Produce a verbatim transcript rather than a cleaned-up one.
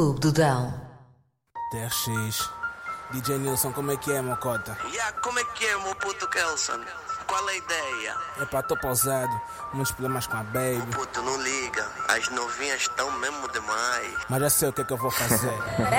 Clube do Dão. T R X. D J Nilson, como é que é, mocota? Yeah, como é que é, meu puto Kelson? Qual é a ideia? Epá, tô pausado. Muitos problemas com a baby. O puto não liga. As novinhas estão mesmo demais. Mas já sei o que é que eu vou fazer.